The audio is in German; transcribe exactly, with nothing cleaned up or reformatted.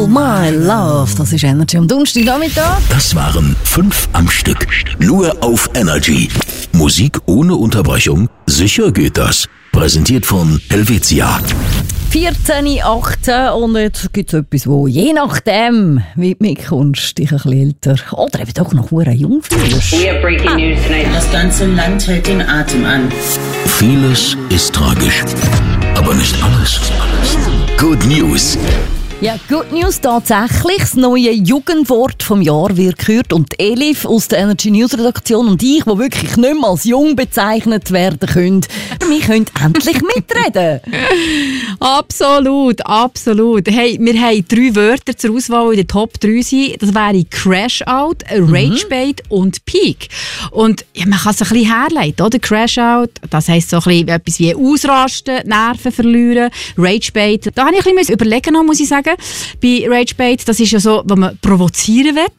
All My Love, das ist Energy am Donnerstagnachmittag. Das waren fünf am Stück. Nur auf Energy. Musik ohne Unterbrechung? Sicher geht das. Präsentiert von Helvetia. vierzehn Uhr achtzehn und jetzt gibt es etwas, wo je nachdem, wie du mitkommst, dich ein bisschen älter oder eben doch noch verdammt jung fühlst. We have breaking ah. news tonight. Das ganze Land hält den Atem an. Vieles ist tragisch, aber nicht alles. Good News. Ja, Good News tatsächlich. Das neue Jugendwort vom Jahr wird gekürt und Elif aus der Energy News Redaktion und ich, die wirklich nicht mehr als jung bezeichnet werden können, wir können endlich mitreden. Absolut, absolut. Hey, wir haben drei Wörter zur Auswahl, die in den Top drei sind. Das wäre Crash-Out, Ragebait mhm. und Peak. Und ja, man kann es ein bisschen herleiten, oder? Crash-Out, das heisst so ein bisschen etwas wie ausrasten, Nerven verlieren. Ragebait, da habe ich ein bisschen überlegen, muss ich sagen. Bei Ragebait, das ist ja so, wenn man provozieren will.